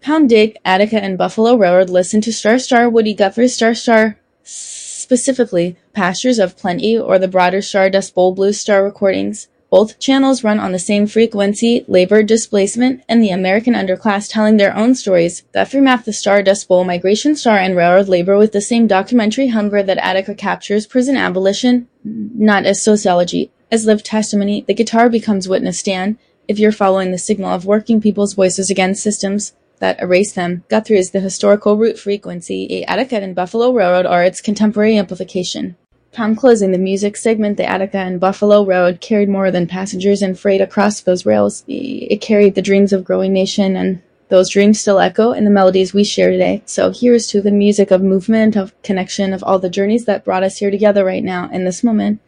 Pound Dig, Attica, and Buffalo Railroad listen to Star Star, Woody Guthrie, Star Star, specifically Pastures of Plenty or the broader Stardust Bowl Blues Star recordings. Both channels run on the same frequency, labor displacement, and the American underclass telling their own stories. Guthrie mapped the Stardust Bowl, Migration Star, and railroad labor with the same documentary hunger that Attica captures prison abolition, not as sociology, as lived testimony. The guitar becomes witness stand, if you're following the signal of working people's voices against systems that erase them. Guthrie is the historical root frequency. Attica and Buffalo Railroad are its contemporary amplification. Upon closing the music segment, the Attica and Buffalo Railroad carried more than passengers and freight across those rails. It carried the dreams of growing nation, and those dreams still echo in the melodies we share today. So here's to the music of movement, of connection, of all the journeys that brought us here together right now in this moment.